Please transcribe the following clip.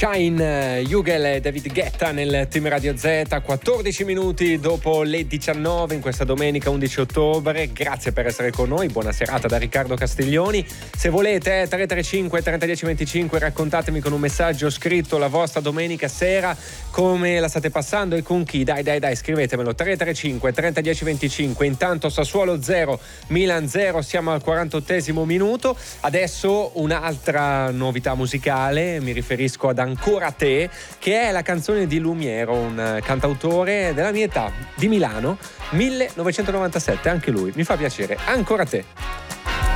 Shine, Jugel e David Guetta nel Team Radio Z, 14 minuti dopo le 19 in questa domenica 11 ottobre. Grazie per essere con noi, buona serata da Riccardo Castiglioni. Se volete 335 3010 25 raccontatemi con un messaggio scritto la vostra domenica sera, come la state passando e con chi. Dai, scrivetemelo 335 3010 25. Intanto Sassuolo 0 Milan 0, siamo al 48esimo minuto. Adesso un'altra novità musicale, mi riferisco ad Ancora te, che è la canzone di Lumiero, un cantautore della mia età, di Milano, 1997, anche lui, mi fa piacere. Ancora te.